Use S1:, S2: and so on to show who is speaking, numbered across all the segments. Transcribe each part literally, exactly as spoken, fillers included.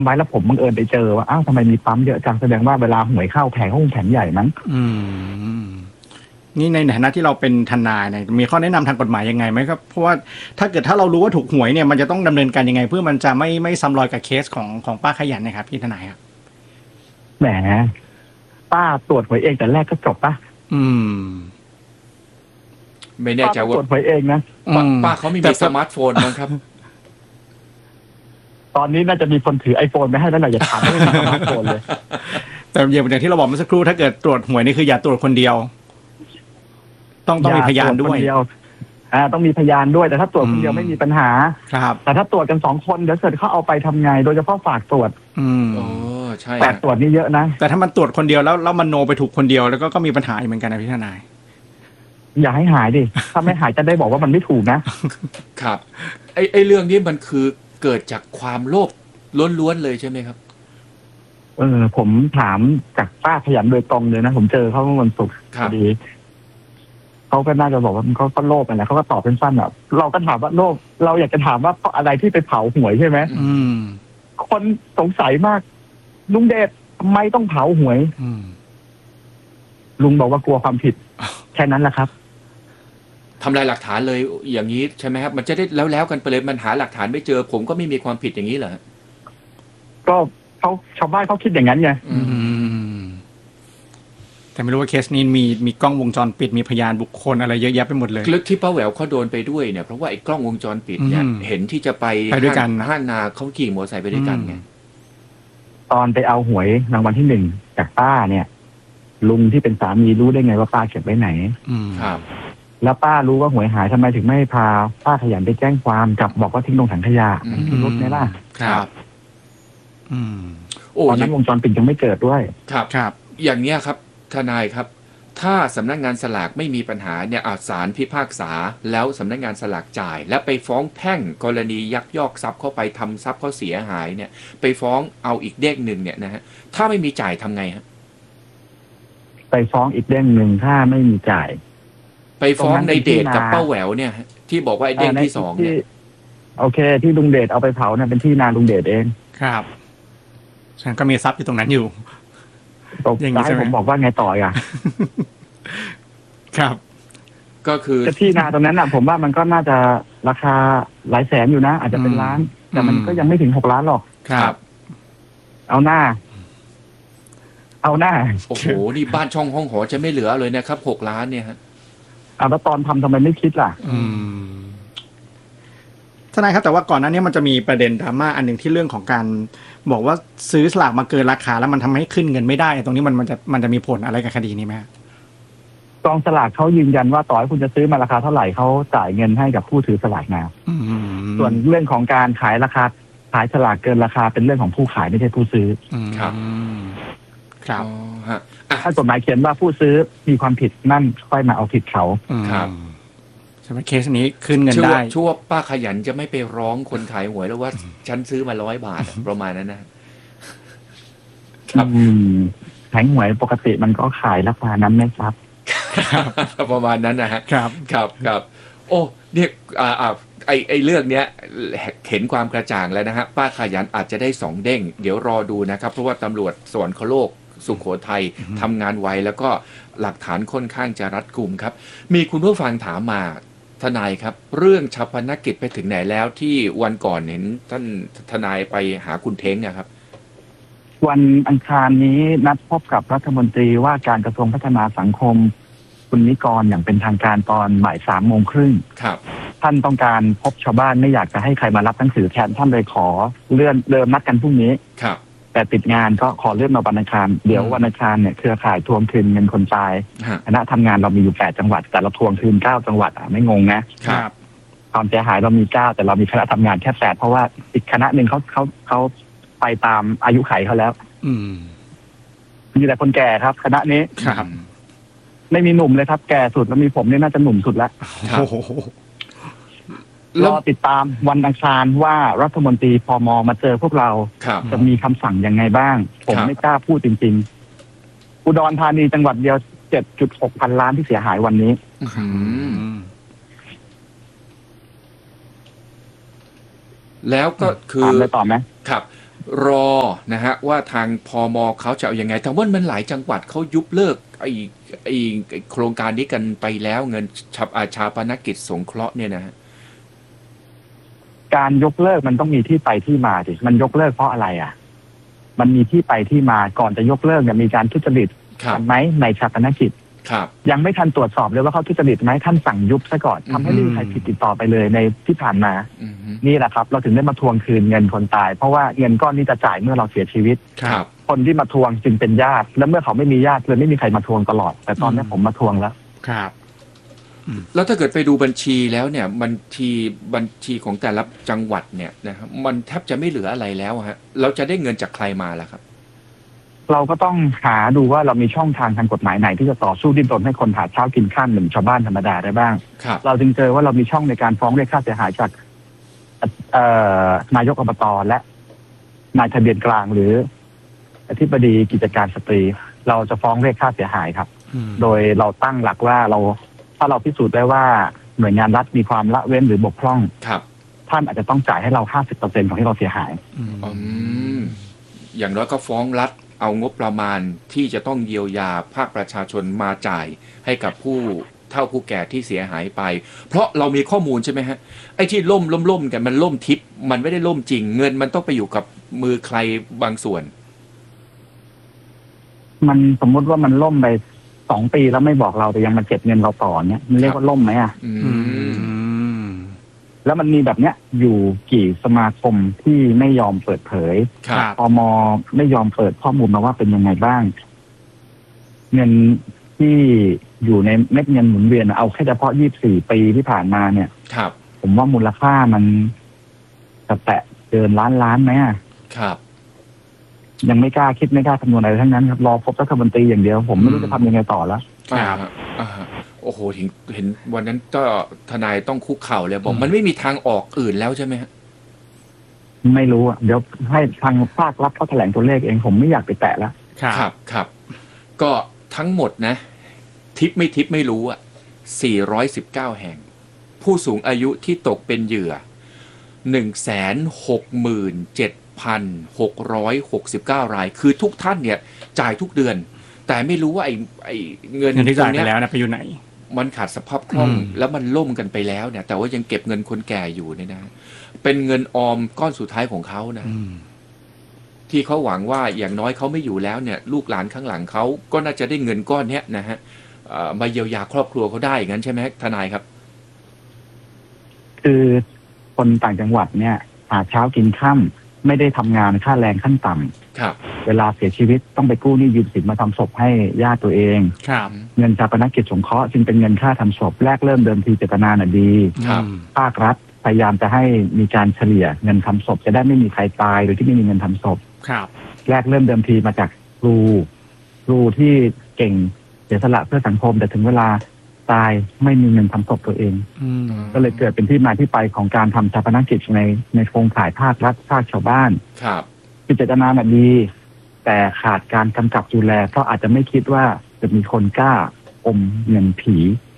S1: ไว้แล้วผมบังเอิญไปเจอว่าอ้าวทำไมมีปั๊มเยอะจังแสดงว่าเวลาหวยเข้าแผงห้องแผงใหญ่มั้ง
S2: อืมนี่ในฐานะที่เราเป็นทนายเนี่ยมีข้อแนะนำทางกฎหมายยังไงไหมครับเพราะว่าถ้าเกิดถ้าเรารู้ว่าถูกหวยเนี่ยมันจะต้องดำเนินการยังไงเพื่อมันจะไม่ไม่ซ้ำรอยกับเคสของของป้าขยันนะครับพี่ทนายครับ
S1: แหมป้าตรวจหวยเองแต่แรกก็จบป่ะ
S2: อืม
S3: ไม่แน่ใจว่า
S1: ตรวจหวยเองนะ
S3: ป้าเขาไม่มีสมาร์ทโฟนมั้งครับ
S1: ตอนนี้น่าจะมีคนถือไอโฟนไม่ให้แล้วหน่อยอย่าถามไม่มีสมาร์ทโฟนเลย
S2: แต่อย่างที่เราบอกเมื่อสักครู่ถ้าเกิดตรวจหวยนี่คืออย่าตรวจคนเดียวต้องต้องมีพยานด้วย
S1: อ่าต้องมีพยานด้วยแต่ถ้าตรวจคนเดียวไม่มีปัญหา
S2: ครับ
S1: แต่ถ้าตรวจกันสองคนเดี๋ยวเกิดเขาเอาไปทำไงโดยเฉพาะฝากตรวจ
S2: อืม
S3: โอ้ใช่
S1: แต่ตรวจนี่เยอะนะ
S2: แต่ถ้ามันตรวจคนเดียวแล้วแล้วมันโนไปถูกคนเดียวแล้วก็ก็มีปัญหาเหมือนกันนะพี่ทนาย
S1: อย่าให้หายดิถ้าไม่หายจะได้บอกว่ามันไม่ถูก
S3: นะครับไอ้ไอ้เรื่องนี้มันคือเกิดจากความโลภล้วนๆเลยใช่ไหมครับ
S1: เออผมถามจากป้าขยันโดยตรงเลยนะผมเจอเขาเมื่อวันศุกร์พอดีเขาก็น่าจะบอกว่าเขาก็โลภไปแล้วเขาก็ตอบเป็นสั้นอ่ะเราก็ถามว่าโลภเราอยากจะถามว่าเพราะอะไรที่ไปเผาหวยใช่ไหม
S2: อืม
S1: คนสงสัยมากลุงเดชทำไมต้องเผาหวย
S2: อืม
S1: ลุงบอกว่ากลัวความผิดแค่นั้นแหละครับ
S3: ทำลายหลักฐานเลยอย่างนี้ใช่ไหมครับมันจะได้แล้วแล้วกันไปเลยมันหาหลักฐานไม่เจอผมก็ไม่มีความผิดอย่างนี้เหรอ
S1: ก็เขาชาวบ้านเขาคิดอย่างนั้นไง
S2: แต่ไม่รู้ว่าเคสนี้มีมีกล้องวงจรปิดมีพยานบุคคลอะไรเยอะแยะไปหมดเลย
S3: ลึกที่ป้าแหววเขาโดนไปด้วยเนี่ยเพราะว่าไอ้กล้องวงจรปิดเนี่ยเห็นที่จะไป
S2: ไปด้วยกัน
S3: ห้างนาเขาขี่มอเตอร์ไซค์ไปด้วยกันไง
S1: ตอนไปเอาหวยรางวัลที่หนึ่งจากป้าเนี่ยลุงที่เป็นสามีรู้ได้ไงว่าป้าเก็บไว้ไหน
S3: ครับ
S1: แล้วป้ารู้ว่าหวยหายทำไมถึงไม่พาป้าขยันไปแจ้งความกับบอกว่าทิ้งลงถังขยะมีรถไหมล่ะ
S3: ครับ
S1: อืมตอนนั้นวงจรปิดยังไม่เกิดด้วย
S3: ครับครับอย่างเนี้ยครับทนายครับถ้าสำนักงานสลากไม่มีปัญหาเนี่ยศาลพิพากษาแล้วสำนักงานสลากจ่ายและไปฟ้องแพ่งกรณียักยอกทรัพย์เข้าไปทำทรัพย์เขาเสียหายเนี่ยไปฟ้องเอาอีกเด้งหนึ่งเนี่ยนะฮะถ้าไม่มีจ่ายทำไงฮะ
S1: ไปฟ้องอีกเด้งหนึ่งถ้าไม่มีจ่าย
S3: ไปฟ้องในเดชกับป้าแหววเนี่ยที่บอกว่าไอ้เด้งที่สองเนี่ย
S1: โอเคที่ลุงเดชเอาไปเผาเนี่ยเป็นที่นาลุงเดชเอง
S2: ครับฉันก็มีทรัพย์อยู่ตรงนั้นอยู่
S1: อย่างนี้ผมบอกว่าไงต่ออ่ะ
S2: ครับ
S3: ก็คือ
S1: ที่นาตรงนั้นอ่ะผมว่ามันก็น่าจะราคาหลายแสนอยู่นะอาจจะเป็นล้านแต่มันก็ยังไม่ถึงหกล้านหรอก
S2: ครับ
S1: เอาหน้าเอาหน้า
S3: โอ้โหนี่บ้านช่องห้องหอจะไม่เหลือเลยนะครับหกล้านเนี่ยฮะ
S1: เอาแล้วตอนทำทำไมไม่คิดล่ะ
S2: อืมทนายครับแต่ว่าก่อนหน้านี้มันจะมีประเด็นดราม่าอันหนึ่งที่เรื่องของการบอกว่าซื้อสลากมาเกินราคาแล้วมันทำให้ขึ้นเงินไม่ได้ตรงนี้มันมันจะมันจะมีผลอะไรกับคดีนี้ไหม
S1: กองสลากเขายืนยันว่าต่อให้คุณจะซื้อมาราคาเท่าไหร่เขาจ่ายเงินให้กับผู้ถือสลากมาส่วนเรื่องของการขายราคาขายสลากเกินราคาเป็นเรื่องของผู้ขายไม่ใช่ผู้ซื้อ
S3: ครับ
S2: ครับ
S1: ถ้ากฎหมายเขียนว่าผู้ซื้อมีความผิดนั่นค่อยมาเอาผิดเขา
S3: ครับ
S2: ใช่ไหมเคสนี้ขึ้นเงินได้
S3: ชั่วป้าขยันจะไม่ไปร้องคนขายหวยแล้วว่าฉันซื้อมาร้อยบาทประมาณนั้นนะครับ
S1: ขายหวยปกติมันก็ขายราคานั้นไหมครับ
S3: ประมาณนั้นนะฮะ
S2: ครับ
S3: ครับครับโอ้เนี่ยอ่าอ่าไอไอเรื่องเนี้ยเห็นความกระจ่างแล้วนะฮะป้าขยันอาจจะได้สองเด้งเดี๋ยวรอดูนะครับเพราะว่าตำรวจสวรรคโลกสุโขทัยทำงานไวแล้วก็หลักฐานค่อนข้างจะรัดกุมครับมีคุณผู้ฟังถามมาทนายครับเรื่องฉัพนกิจไปถึงไหนแล้วที่วันก่อนเห็นท่านทนายไปหาคุณเท้งนะครับ
S1: วันอังคารนี้นัดพบกับรัฐมนตรีว่าการกระทรวงพัฒนาสังคมคุณนิกรอย่างเป็นทางการตอนบ่ายสามโมงครึ่ง
S3: ครับ
S1: ท่านต้องการพบชาวบ้านไม่อยากจะให้ใครมารับหนังสือแทนท่านเลยขอเลื่อนเดิมนัดกันพรุ่งนี้
S3: ครับ
S1: แต่ติดงานก็ขอเลื่อนมาวันอังคารเดี๋ยววันอังคารเนี่ยเครือข่ายทวงคืนเงินคนตายคณะทำงานเรามีอยู่แปดจังหวัดแต่เราทวงคืนเก้าจังหวัดอ่ะไม่งงนะครับความเสียหายเรามีเก้าแต่เรามีคณะทำงานแค่แปดเพราะว่าอีกคณะหนึ่งเขาเขาเขาไปตามอายุไขเขาแล้ว
S2: อืม
S1: มีแต่คนแก่ครับคณะนี้
S2: ครับ
S1: ไม่มีหนุ่มเลยครับแก่สุดแล้วมีผมเนี่ยน่าจะหนุ่มสุดแล้วรอติดตามวันอังคารว่ารัฐมนตรีพม.มาเจอพวกเราจะมีคำสั่งยังไงบ้างผมไม่กล้าพูดจริงๆอุดรธานีจังหวัดเดียว เจ็ดจุดหก พันล้านที่เสียหายวันนี้
S3: แล้วก็คือ
S1: ถามเลยต่อไหม
S3: ครับรอนะฮะว่าทางพมเขาจะเอายังไงแต่ว่ามันหลายจังหวัดเขายุบเลิกไอ้ไอ้โครงการนี้กันไปแล้วเงินฉับอาชาปนกิจสงเคราะห์เนี่ยนะฮะ
S1: การยกเลิกมันต้องมีที่ไปที่มาสิมันยกเลิกเพราะอะไรอ่ะมันมีที่ไปที่มาก่อนจะยกเลิกเนี่ยมีการทุจริตกันไหมในชาปนกิจยังไม่ทันตรวจสอบเลยว่าเขาทุจริตไหมท่านสั่งยุบซะก่อนทำให้ไม่มีใครผิดติดต่อไปเลยในที่ผ่านมานี่แหละครับเราถึงได้มาทวงคืนเงินคนตายเพราะว่าเงินก้อนนี้จะจ่ายเมื่อเราเสียชีวิตคนที่มาทวงจึงเป็นญาติและเมื่อเขาไม่มีญาติเลยไม่มีใครมาทวงตลอดแต่ตอนนี้ผมมาทวงแล้ว
S2: ครับ
S3: แล้วถ้าเกิดไปดูบัญชีแล้วเนี่ยบัญชีบัญชีของแต่ละจังหวัดเนี่ยนะครับมันแทบจะไม่เหลืออะไรแล้วฮะเราจะได้เงินจากใครมาล่ะครับ
S1: เราก็ต้องหาดูว่าเรามีช่องทางทางกฎหมายไหนที่จะต่อสู้ดิ้นรนให้คนหาเช้ากินข้ามเหมือนชาวบ้านธรรมดาได้บ้างเราจึงเจอว่าเรามีช่องในการฟ้องเรียกค่าเสียหายจากนายกอบตและนายทะเบียนกลางหรืออธิบดีกิจการสตรีเราจะฟ้องเรียกค่าเสียหายครับโดยเราตั้งหลักว่าเราถ้าเราพิสูจน์ได้ว่าหน่วยงานรัฐมีความละเว้นหรือบกพร่องท่านอาจจะต้องจ่ายให้เรา ห้าสิบเปอร์เซ็นต์ ของที่เราเสียหาย
S3: อย่างน้อยก็ฟ้องรัฐเอางบประมาณที่จะต้องเยียวยาภาคประชาชนมาจ่ายให้กับผู้เฒ่าผู้แก่ที่เสียหายไปเพราะเรามีข้อมูลใช่ไหมฮะไอ้ที่ล่มล่มล่มกันมันล่มทิพย์มันไม่ได้ล่มจริงเงินมันต้องไปอยู่กับมือใครบางส่วน
S1: มันสมมติว่ามันล่มไปสองปีแล้วไม่บอกเราแต่ยังมาเก็บเงินเราต่อเนี่ยมันเรียกว่าล่มไหมอ่ะแล้วมันมีแบบเนี้ยอยู่กี่สมาคมที่ไม่ยอมเปิดเผยพมไม่ยอมเปิดข้อมูลมาว่าเป็นยังไงบ้างเงินที่อยู่ในเม็ดเงินหมุนเวียนเอาแค่เฉพาะยี่สิบสี่ปีที่ผ่านมาเนี่ยผมว่ามูลค่ามันจะแตะเกินล้านล้านไหมอ่ะ
S3: ครับ
S1: ยังไม่กล้าคิดไม่กล้าคำนวณอะไรทั้งนั้นครับรอพบรัฐมนตรีอย่างเดียวผมไม่รู้จะทำยังไงต่อแล้ว
S3: ครับโอ้โหเห็นเห็นวันนั้นก็ทนายต้องคุกเข่าเลยบอกมันไม่มีทางออกอื่นแล้วใช่ไหมฮะ
S1: ไม่รู้อ่ะเดี๋ยวให้ทางภาครัฐเขาแถลงตัวเลขเองผมไม่อยากไปแตะแล้ว
S3: ครับครับก็ทั้งหมดนะทิปไม่ทิปไม่รู้อ่ะสี่ร้อยสิบเก้าแห่งผู้สูงอายุที่ตกเป็นเหยื่อหนึ่งแสนหกหมื่นเจ็ดพันหกร้อยหกสิบเก้ารายคือทุกท่านเนี่ยจ่ายทุกเดือนแต่ไม่รู้ว่าไอ้ไอ้เงิน
S2: ที่จ่ายไปแล้วนะไปอยู่ไหน
S3: มันขาดสภาพคล่องแล้วมันล่มกันไปแล้วเนี่ยแต่ว่ายังเก็บเงินคนแก่อยู่เนี่ยนะเป็นเงินออมก้อนสุดท้ายของเขานะที่เขาหวังว่าอย่างน้อยเขาไม่อยู่แล้วเนี่ยลูกหลานข้างหลังเขาก็น่าจะได้เงินก้อนเนี้ยนะฮะมาเยียวยาครอบครัวเขาได้อย่างนั้นใช่ไหมทนายครับ
S1: คือคนต่างจังหวัดเนี่ยหาเช้ากินค่ำไม่ได้ทำงานค่าแรงขั้นต่ำ
S3: ครับ
S1: เวลาเสียชีวิตต้องไปกู้หนี้ยืมสินมาทำศพให้ญาติตัวเอง
S2: ครับ
S1: เงินชาปนกิจสงเคราะห์จึงเป็นเงินค่าทำศพแรกเริ่มเดิมทีเจตนาน่ะดีภาครัฐพยายามจะให้มีการเฉลี่ยเงินทำศพจะได้ไม่มีใครตายโดยที่ไม่มีเงินทำศพ
S2: ครับ
S1: แรกเริ่มเดิมทีมาจากครูครูที่เก่งเสียสละเพื่อสังคมแต่ถึงเวลาตายไม่มีเงินทำศพตัวเองก็เลยเกิดเป็นที่มาที่ไปของการทำชาปนกิจในในโครงข่ายภาครัฐภาคชาวบ้าน
S3: ครับ
S1: เจตนาน่ะดีแต่ขาดการกำกับดูแลเพราะอาจจะไม่คิดว่าจะมีคนกล้าอมเงินผี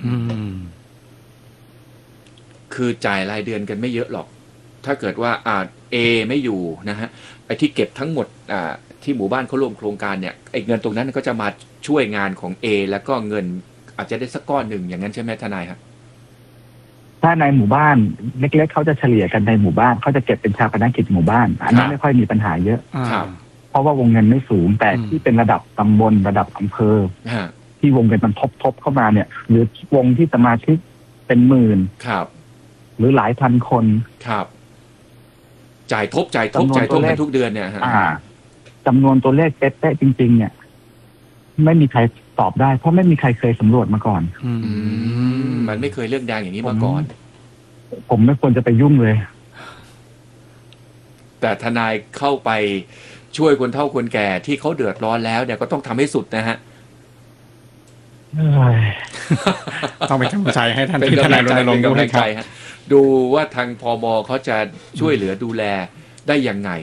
S3: คือจ่ายรายเดือนกันไม่เยอะหรอกถ้าเกิดว่าอ่าเอไม่อยู่นะฮะไอ้ที่เก็บทั้งหมดอ่าที่หมู่บ้านเขาร่วมโครงการเนี่ยไอ้เงินตรงนั้นก็จะมาช่วยงานของ A แล้วก็เงินอาจจะได้สักก้อนหนึ่งอย่างนั้นใช่ไหมทนายครับ
S1: ถ้าในหมู่บ้านเล็กๆเขาจะเฉลี่ยกันในหมู่บ้านเขาจะเก็บเป็นชาปนกิจหมู่บ้านอันนั้นไม่ค่อยมีปัญหาเยอะเพราะว่าวงเงินไม่สูงแต่ที่เป็นระดับตำบลระดับอำเภอที่วงเงินมันทบๆเข้ามาเนี่ยหรือวงที่สมาชิกเป็นหมื่นหรือหลายพันคน
S3: ครับจ่ายทบจ่ายทบจ่ายทบกันทุกเดือนเนี่ยฮะ
S1: จำนวนตัวเลขเป๊ะๆจริงๆเนี่ยไม่มีใครตอบได้เพราะไม่มีใครเคยสำรวจมาก่อน
S3: มันไม่เคยเรื่องดังอย่างนี้มาก่อน
S1: ผมไม่ควรจะไปยุ่งเลย
S3: แต่ทนายเข้าไปช่วยคนเฒ่าคนแก่ที่เขาเดือดร้อนแล้วเนี่ยก็ต้องทำให้สุดนะฮะ
S2: ต้องเป็นกำลังใจให้ท่าน
S3: ที่ทนายรณรงค์ด้วยครับดูว่าทางพมเขาจะช่วยเหลือดูแลได้ยังไง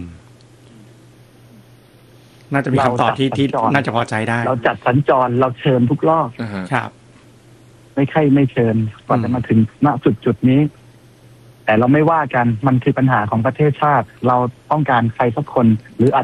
S2: น่าจะมีคำตอบที่ที่น่าจะพอใจได้
S1: เราจัดสัญจรเราเชิญทุกรอบ
S2: ครับ
S1: ไม่ใช่ไม่เชิญก่อนจะมาถึงณจุดจุดนี้แต่เราไม่ว่ากันมันคือปัญหาของประเทศชาติเราต้องการใครสักคนหรืออาจ